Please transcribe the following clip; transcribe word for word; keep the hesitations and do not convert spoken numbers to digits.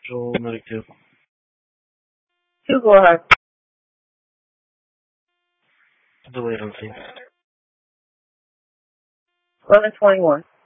Roll number two. Two, go ahead. The latency. eleven twenty-one.